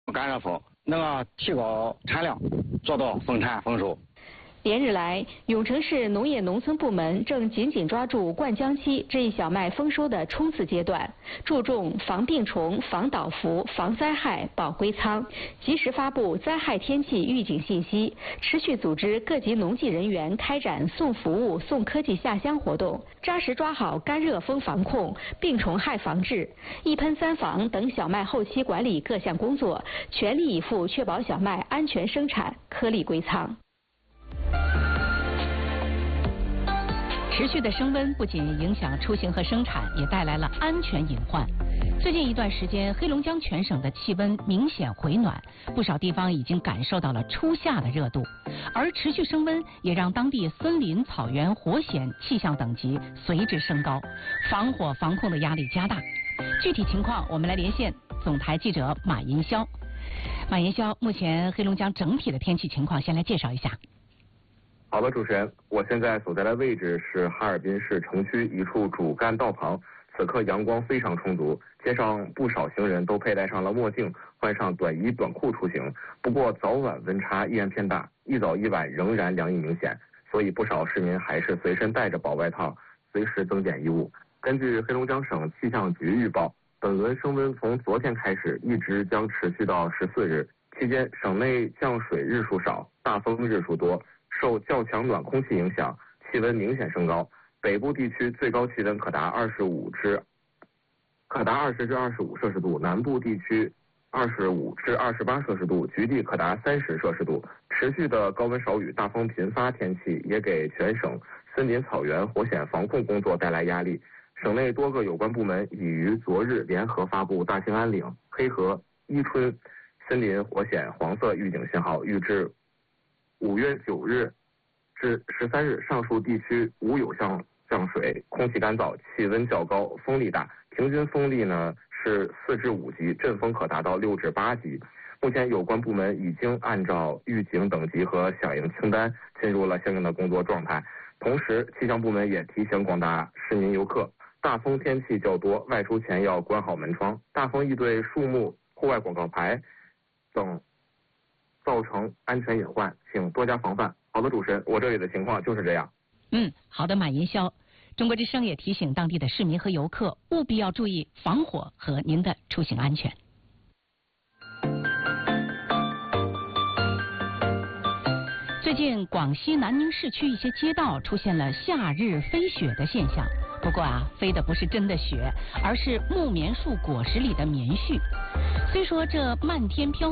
干热风，能够提高产量，做到丰产丰收。 连日来，永城市农业农村部门正紧紧抓住灌浆期这一小麦丰收的冲刺阶段，注重防病虫、防倒伏、防灾害、保归仓，及时发布灾害天气预警信息，持续组织各级农技人员开展送服务、送科技下乡活动，扎实抓好干热风防控、病虫害防治、一喷三防等小麦后期管理各项工作，全力以赴确保小麦安全生产、颗粒归仓。 持续的升温不仅影响出行和生产，也带来了安全隐患。最近一段时间，黑龙江全省的气温明显回暖，不少地方已经感受到了初夏的热度。而持续升温也让当地森林、草原、火险气象等级随之升高，防火防控的压力加大。具体情况，我们来连线总台记者马银霄。马银霄，目前黑龙江整体的天气情况，先来介绍一下。 好的，主持人，我现在所在的位置是哈尔滨市城区一处主干道旁，此刻阳光非常充足，街上不少行人都佩戴上了墨镜，换上短衣短裤出行。不过早晚温差依然偏大，一早一晚仍然凉意明显，所以不少市民还是随身带着薄外套，随时增减衣物。根据黑龙江省气象局预报，本轮升温从昨天开始，一直将持续到14日，期间省内降水日数少，大风日数多。受较强暖空气影响，气温明显升高。北部地区最高气温可达20至25摄氏度，南部地区25至28摄氏度，局地可达30摄氏度。持续的高温少雨、大风频发天气也给全省森林、草原、火险防控工作带来压力。省内多个有关部门已于昨日联合发布大兴安岭、黑河、伊春森林火险黄色预警信号，预至5月9日至13日，上述地区无有降水，空气干燥，气温较高，风力大，平均风力呢是4至5级，阵风可达到6至8级。目前有关部门已经按照预警等级和响应清单进入了相应的工作状态。同时，气象部门也提醒广大市民游客，大风天气较多，外出前要关好门窗，大风易对树木、户外广告牌等造成安全隐患，请多加防范。好的，主持人，我这里的情况就是这样。 好的，马银霄。中国之声也提醒当地的市民和游客，务必要注意防火和您的出行安全。最近，广西南宁市区一些街道出现了夏日飞雪的现象。不过飞的不是真的雪，而是木棉树果实里的棉絮。虽说这漫天飘